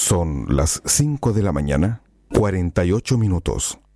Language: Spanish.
Son las 5 de la mañana, 48 minutos.